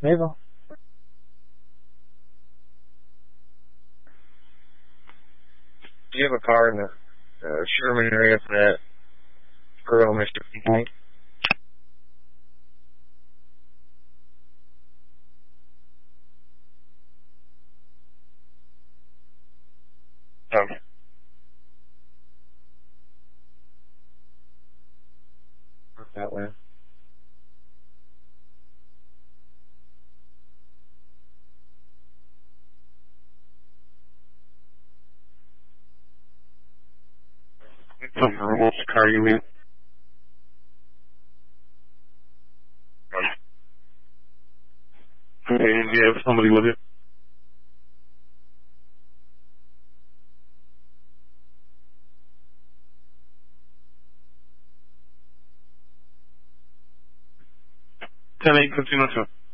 Mayville. Do you have a car in the Sherman area for that girl, Mr. Pinky? Okay. That way. What's the car you in? Okay, and do you have somebody with you? Ten eight 1502.